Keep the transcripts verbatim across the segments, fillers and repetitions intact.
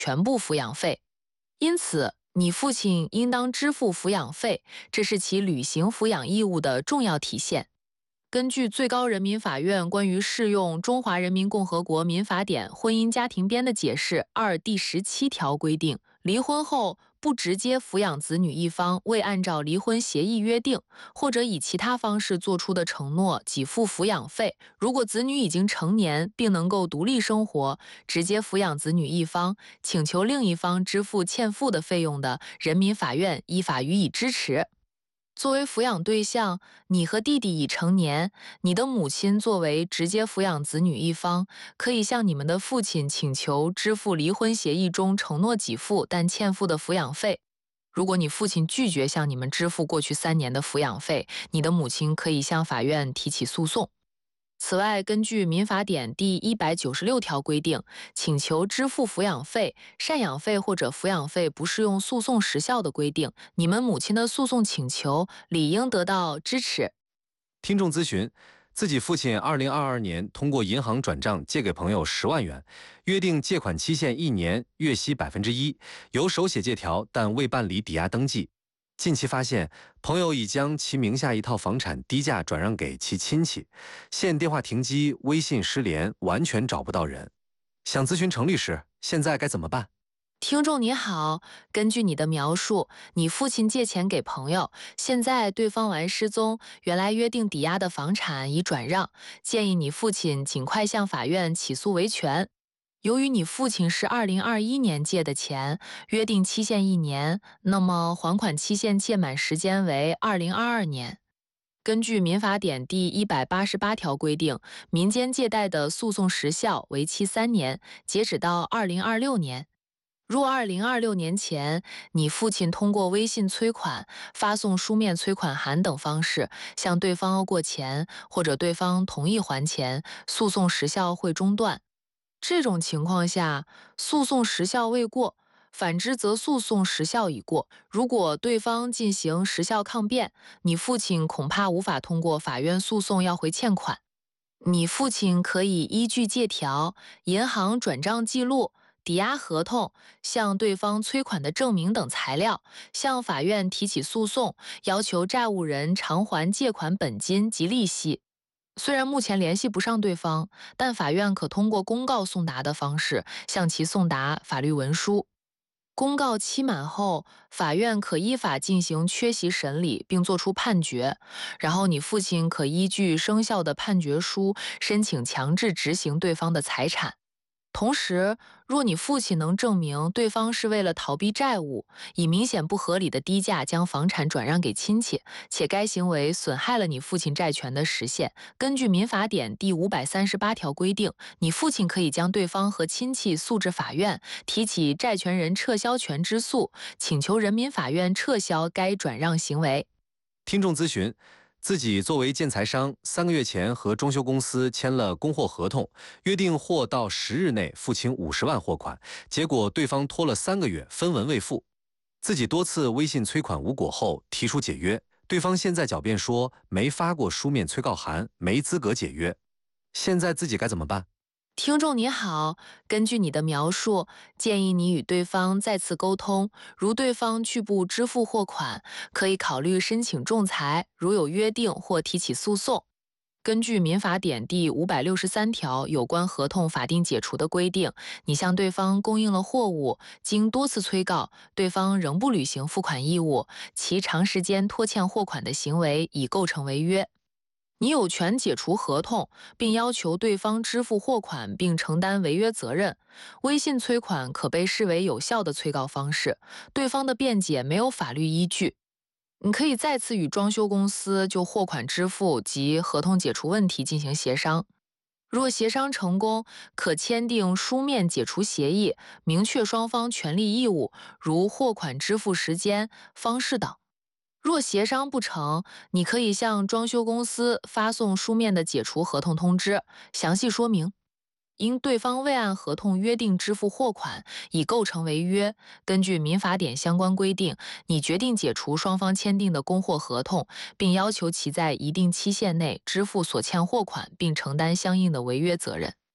全部抚养费。因此，你父亲应当支付抚养费，这是其履行抚养义务的重要体现。根据最高人民法院关于适用《中华人民共和国民法典》婚姻家庭编的解释二第十七条规定，离婚后不直接抚养子女一方未按照离婚协议约定，或者以其他方式作出的承诺给付抚养费，如果子女已经成年并能够独立生活，直接抚养子女一方请求另一方支付欠付的费用的，人民法院依法予以支持。作为抚养对象，你和弟弟已成年，你的母亲作为直接抚养子女一方，可以向你们的父亲请求支付离婚协议中承诺给付但欠付的抚养费。如果你父亲拒绝向你们支付过去三年的抚养费，你的母亲可以向法院提起诉讼。此外，根据民法典第一百九十六条规定，请求支付抚养费、赡养费或者抚养费不适用诉讼时效的规定，你们母亲的诉讼请求理应得到支持。 听众咨询：自己父亲二零二二年通过银行转账借给朋友十万元，约定借款期限一年，月息百分之一，有手写借条，但未办理抵押登记。近期发现，朋友已将其名下一套房产低价转让给其亲戚，现电话停机，微信失联，完全找不到人。想咨询程律师，现在该怎么办？ 听众你好，根据你的描述，你父亲借钱给朋友，现在对方玩失踪，原来约定抵押的房产已转让，建议你父亲尽快向法院起诉维权。由于你父亲是二零二一年借的钱，约定期限一年，那么还款期限届满时间为二零二二年。根据民法典第一百八十八条规定，民间借贷的诉讼时效为期三年，截止到二零二六年。若二零二六年前，你父亲通过微信催款、发送书面催款函等方式向对方要过钱，或者对方同意还钱，诉讼时效会中断。这种情况下，诉讼时效未过，反之则诉讼时效已过。如果对方进行时效抗辩，你父亲恐怕无法通过法院诉讼要回欠款。你父亲可以依据借条、银行转账记录、抵押合同、向对方催款的证明等材料，向法院提起诉讼，要求债务人偿还借款本金及利息。虽然目前联系不上对方，但法院可通过公告送达的方式向其送达法律文书。公告期满后，法院可依法进行缺席审理并作出判决，然后你父亲可依据生效的判决书申请强制执行对方的财产。同时，若你父亲能证明对方是为了逃避债务，以明显不合理的低价将房产转让给亲戚，且该行为损害了你父亲债权的实现，根据民法典第五百三十八条规定，你父亲可以将对方和亲戚诉至法院，提起债权人撤销权之诉，请求人民法院撤销该转让行为。 听众咨询：自己作为建材商，三个月前和装修公司签了供货合同，约定货到十日内付清五十万货款，结果对方拖了三个月，分文未付。自己多次微信催款无果后提出解约，对方现在狡辩说没发过书面催告函，没资格解约。现在自己该怎么办？ 听众你好，根据你的描述，建议你与对方再次沟通，如对方拒不支付货款，可以考虑申请仲裁，如有约定或提起诉讼。根据民法典第五百六十三条有关合同法定解除的规定，你向对方供应了货物，经多次催告，对方仍不履行付款义务，其长时间拖欠货款的行为已构成违约。你有权解除合同，并要求对方支付货款并承担违约责任。微信催款可被视为有效的催告方式，对方的辩解没有法律依据。你可以再次与装修公司就货款支付及合同解除问题进行协商。若协商成功，可签订书面解除协议，明确双方权利义务，如货款支付时间、方式等。若协商不成，你可以向装修公司发送书面的解除合同通知，详细说明。因对方未按合同约定支付货款，已构成违约，根据民法典相关规定，你决定解除双方签订的供货合同，并要求其在一定期限内支付所欠货款，并承担相应的违约责任。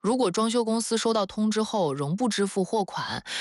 如果装修公司收到通知后仍不支付货款，